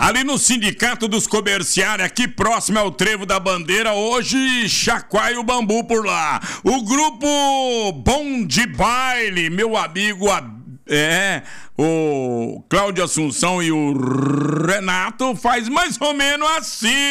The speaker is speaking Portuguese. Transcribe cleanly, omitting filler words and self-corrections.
ali no Sindicato dos Comerciários, aqui próximo ao Trevo da Bandeira, hoje chacoalha o bambu por lá. O grupo Bom de Baile, meu amigo, o Cláudio Assunção e o Renato faz mais ou menos assim.